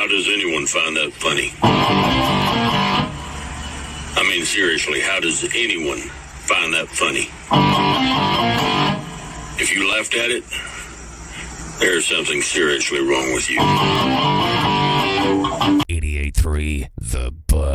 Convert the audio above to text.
How does anyone find that funny? I mean, seriously, how does anyone find that funny? If you laughed at it, there's something seriously wrong with you. 88.3 The Buzz.